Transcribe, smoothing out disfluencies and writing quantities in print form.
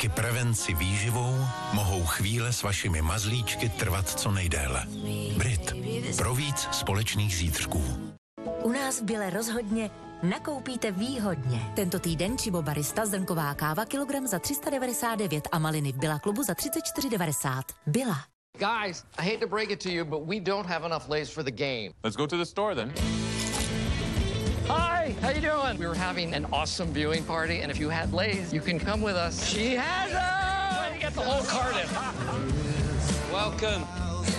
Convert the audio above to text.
Díky prevenci výživou mohou chvíle s vašimi mazlíčky trvat co nejdéle. Brit. Pro víc společných zítřků. U nás v Bile rozhodně nakoupíte výhodně. Tento týden Chibo Barista zrnková káva kilogram za 399 a maliny v Billa klubu za 34,90. Billa. Guys, I hate to break it to you, but we don't have enough Lay's for the game. Let's go to the store then. Hi, how you doing? We were having an awesome viewing party, and if you had Lay's, you can come with us. She has them! Way to get the whole cart in. Welcome.